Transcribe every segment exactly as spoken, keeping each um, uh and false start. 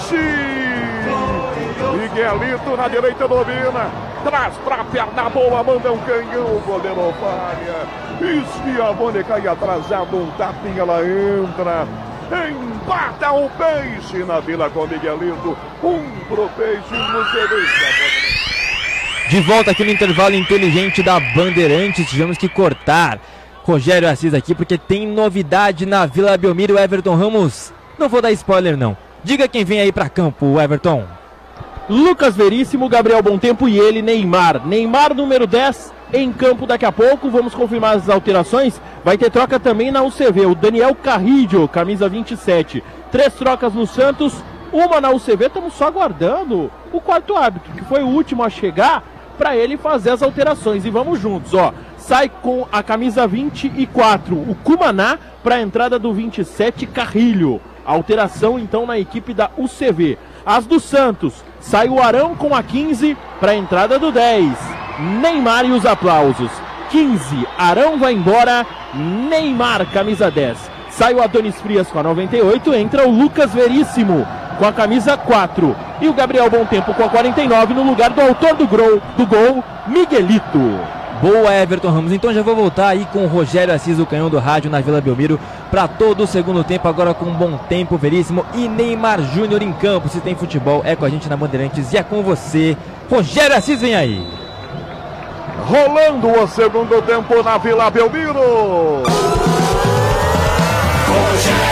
Miguelito na direita domina. Traz pra perna boa, manda um canhão, o goleiro falha. Schiavone cai atrasado, um tapinha, ela entra. Empata o Peixe na Vila com Miguelito. Um pro Peixe, no serviço. De volta aqui no intervalo inteligente da Bandeirantes, tivemos que cortar Rogério Assis aqui porque tem novidade na Vila Belmiro. Everton Ramos, não vou dar spoiler não. Diga quem vem aí pra campo, Everton. Lucas Veríssimo, Gabriel Bontempo e ele, Neymar. Neymar, número dez, em campo daqui a pouco. Vamos confirmar as alterações. Vai ter troca também na U C V. O Daniel Carrillo, camisa vinte e sete. Três trocas no Santos, uma na U C V. Estamos só aguardando o quarto árbitro, que foi o último a chegar, para ele fazer as alterações. E vamos juntos, ó. Sai com a camisa vinte e quatro, o Cumaná, para a entrada do vinte e sete, Carrillo. Alteração, então, na equipe da U C V. As do Santos, sai o Arão com a quinze, para a entrada do dez. Neymar e os aplausos. quinze, Arão vai embora, Neymar, camisa dez. Sai o Adonis Frias com a noventa e oito, entra o Lucas Veríssimo com a camisa quatro. E o Gabriel Bontempo com a quarenta e nove, no lugar do autor do gol, do gol, Miguelito. Boa, Everton Ramos. Então já vou voltar aí com o Rogério Assis, o canhão do rádio na Vila Belmiro, para todo o segundo tempo, agora com Bontempo, Veríssimo e Neymar Júnior em campo. Se tem futebol, é com a gente na Bandeirantes e é com você. Rogério Assis, vem aí. Rolando o segundo tempo na Vila Belmiro.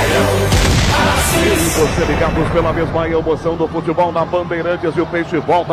Rogério Assis. E você ligados pela mesma emoção do futebol na Bandeirantes, e o Peixe volta.